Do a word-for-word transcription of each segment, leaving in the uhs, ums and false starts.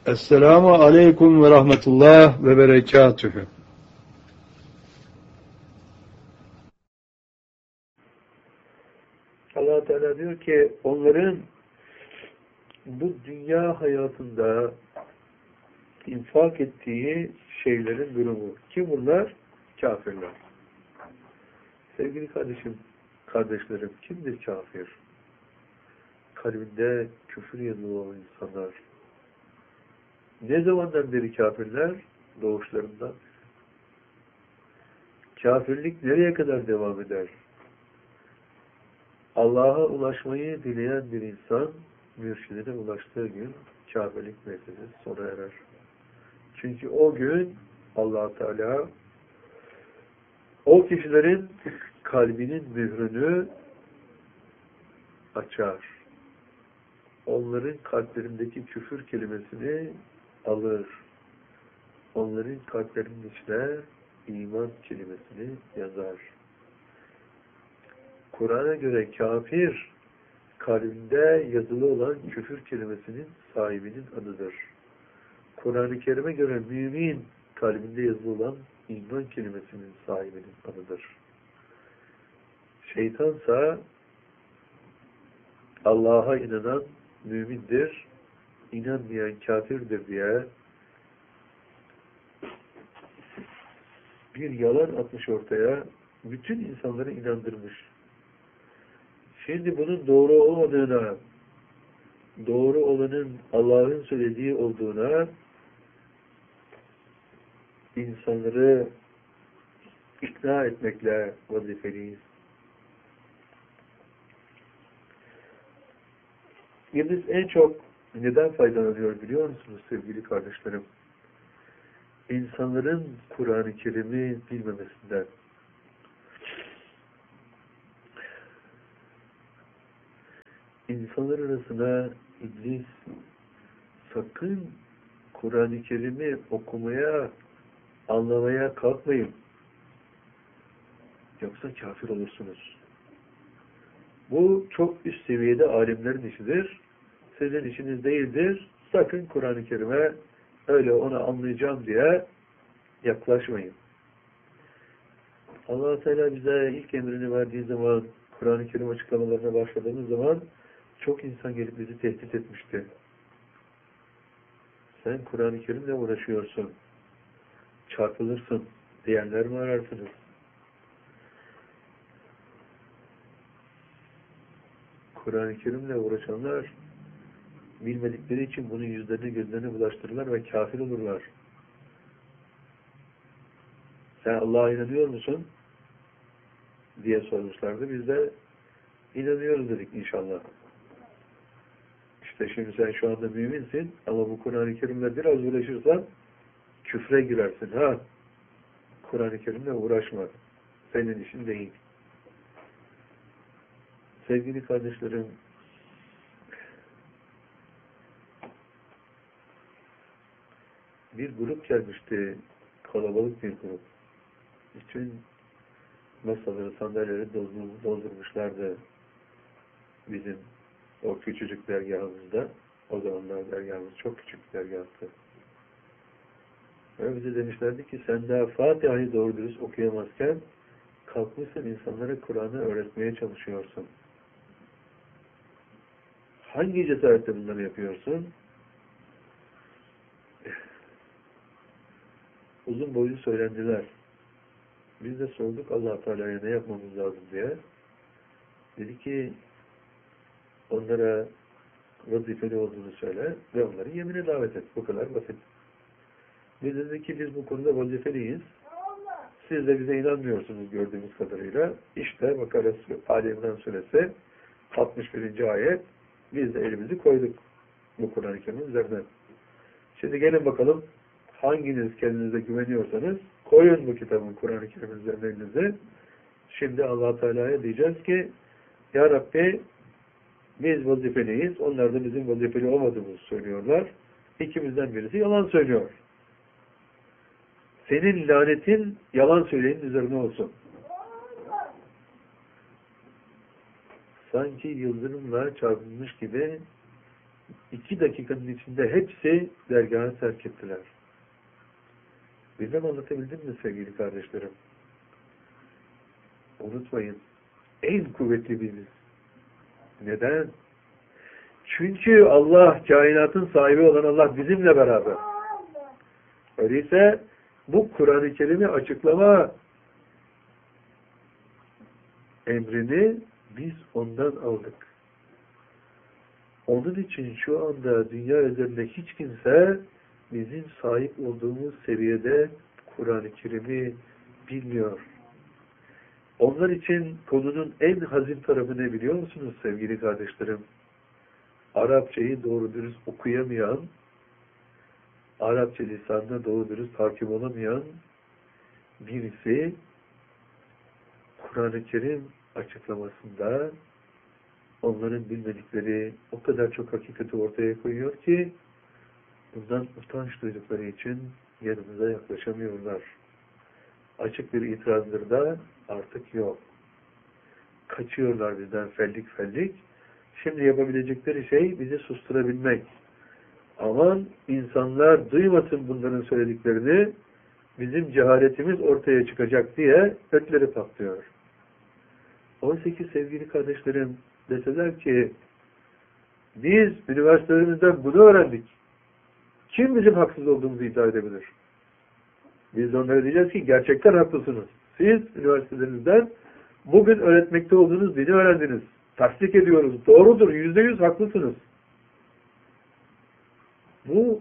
Esselamu aleyküm ve rahmetullah ve berekatühü. Allah Teala diyor ki onların bu dünya hayatında infak ettiği şeylerin durumu. Kim bunlar? Kafirler. Sevgili kardeşim, kardeşlerim, kimdir kafir? Kalbinde küfür yazılı olan insanlar. Ne zamandan beri kafirler? Doğuşlarından. Kafirlik nereye kadar devam eder? Allah'a ulaşmayı dileyen bir insan, mürşidine ulaştığı gün kafirlik meselesi sona erer. Çünkü o gün Allah Teala o kişilerin kalbinin mührünü açar. Onların kalplerindeki küfür kelimesini alır. Onların kalplerinin içine iman kelimesini yazar. Kur'an'a göre kafir, kalbinde yazılı olan küfür kelimesinin sahibinin adıdır. Kur'an-ı Kerim'e göre mümin, kalbinde yazılı olan iman kelimesinin sahibinin adıdır. Şeytansa Allah'a inanan mümindir, inanmayan kafirdir diye bir yalan atmış ortaya, bütün insanları inandırmış. Şimdi bunun doğru olmadığına, doğru olanın Allah'ın söylediği olduğuna insanları ikna etmekle vazifeliyiz. Biz en çok neden faydalanıyor biliyor musunuz sevgili kardeşlerim? İnsanların Kur'an-ı Kerim'i bilmemesinden. İnsanlar arasına iblis sakın Kur'an-ı Kerim'i okumaya, anlamaya kalkmayın. Yoksa kafir olursunuz. Bu çok üst seviyede alimlerin işidir. Sizin işiniz değildir. Sakın Kur'an-ı Kerim'e öyle onu anlayacağım diye yaklaşmayın. Allah Teala bize ilk emrini verdiği zaman, Kur'an-ı Kerim açıklamalarına başladığımız zaman çok insan gelip bizi tehdit etmişti. Sen Kur'an-ı Kerim'le uğraşıyorsun, çarpılırsın diyenler mi ararsınız? Kur'an-ı Kerim'le uğraşanlar bilmedikleri için bunun yüzlerini gözlerini bulaştırırlar ve kafir olurlar. Sen Allah'a inanıyor musun? Diye sormuşlardı. Biz de inanıyoruz dedik inşallah. İşte şimdi sen şu anda müminsin ama bu Kur'an-ı Kerim'le biraz uğraşırsan küfre girersin. Ha? Kur'an-ı Kerim'le uğraşma. Senin işin değil. Sevgili kardeşlerim, bir grup gelmişti. Kalabalık bir grup. Bütün masaları, sandalyeleri doldurmuşlardı bizim o küçücük dergahımızda. O zamanlar dergahımız çok küçük bir dergahtı. Ve bize demişlerdi ki sen daha Fatiha'yı doğru dürüst okuyamazken kalkmışsın insanlara Kur'an'ı öğretmeye çalışıyorsun. Hangi cesaretle bunları yapıyorsun? Uzun boylu söylendiler. Biz de sorduk Allah Teala'ya ne yapmamız lazım diye. Dedi ki onlara vazifeli olduğunu söyle ve onları yemine davet et. Bu kadar basit. Biz dedik ki biz bu konuda vazifeliyiz. Siz de bize inanmıyorsunuz gördüğümüz kadarıyla. İşte Bakara Ali İmran suresi altmış birinci ayet. Biz de elimizi koyduk bu Kur'an-ı Kerim'in üzerine. Şimdi gelin bakalım hanginiz kendinize güveniyorsanız koyun bu kitabın Kur'an-ı Kerim'in üzerine elinizi. Şimdi Allah Teala'ya diyeceğiz ki Ya Rabbi biz vazifeliyiz. Onlar da bizim vazifeli olmadığımızı söylüyorlar. İkimizden birisi yalan söylüyor. Senin lanetin yalan söyleyenin üzerine olsun. Sanki yıldırımla çarpılmış gibi iki dakikanın içinde hepsi dergahı terk ettiler. Bilmem anlatabildim mi sevgili kardeşlerim? Unutmayın, en kuvvetli biziz. Neden? Çünkü Allah, kainatın sahibi olan Allah bizimle beraber. Öyleyse bu Kur'an-ı Kerim'i açıklama emrini biz ondan aldık. Onun için şu anda dünya üzerinde hiç kimse bizim sahip olduğumuz seviyede Kur'an-ı Kerim'i bilmiyor. Onlar için konunun en hazin tarafı ne biliyor musunuz sevgili kardeşlerim? Arapçayı doğru dürüst okuyamayan, Arapça lisanına doğru dürüst hakim olamayan birisi Kur'an-ı Kerim açıklamasında onların bilmedikleri o kadar çok hakikati ortaya koyuyor ki bundan utanç duydukları için yanımıza yaklaşamıyorlar. Açık bir itirazdır da artık yok. Kaçıyorlar bizden fellik fellik. Şimdi yapabilecekleri şey bizi susturabilmek. Aman insanlar duymasın bunların söylediklerini, bizim cehaletimiz ortaya çıkacak diye ötleri patlıyor. Oysa ki sevgili kardeşlerim, deseler ki biz üniversitelerimizden bunu öğrendik. Kim bizim haksız olduğumuzu iddia edebilir? Biz onlara diyeceğiz ki gerçekten haklısınız. Siz üniversitelerinizden bugün öğretmekte olduğunuz dini öğrendiniz. Tasdik ediyoruz. Doğrudur. Yüzde yüz haklısınız. Bu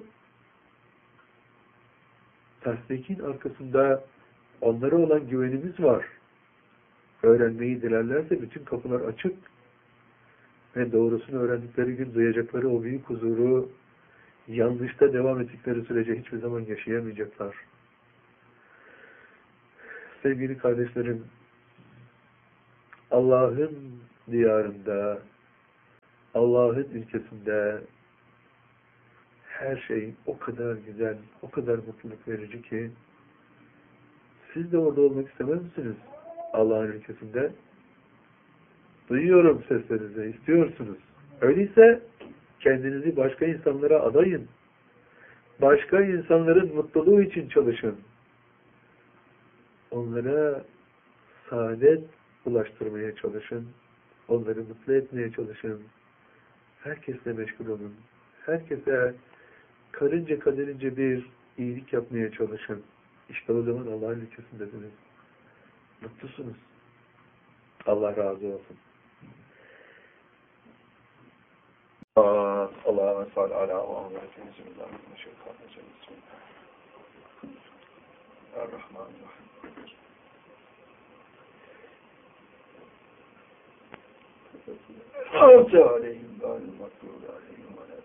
tasdikin arkasında onlara olan güvenimiz var. Öğrenmeyi dilerlerse bütün kapılar açık ve doğrusunu öğrendikleri gün duyacakları o büyük huzuru yanlışta devam ettikleri sürece hiçbir zaman yaşayamayacaklar. Sevgili kardeşlerim, Allah'ın diyarında, Allah'ın ülkesinde her şey o kadar güzel, o kadar mutluluk verici ki siz de orada olmak istemez misiniz? Allah'ın ülkesinde. Duyuyorum seslerinizi, istiyorsunuz. Öyleyse kendinizi başka insanlara adayın. Başka insanların mutluluğu için çalışın. Onlara saadet ulaştırmaya çalışın. Onları mutlu etmeye çalışın. Herkesle meşgul olun. Herkese karınca kaderince bir iyilik yapmaya çalışın. İşte o zaman Allah'ın ülkesindesiniz. Mutlusunuz. Allah razı olsun. Allah'a salli ala Muhammed. Bismillahirrahmanirrahim. Bismillahirrahmanirrahim. Aleyhi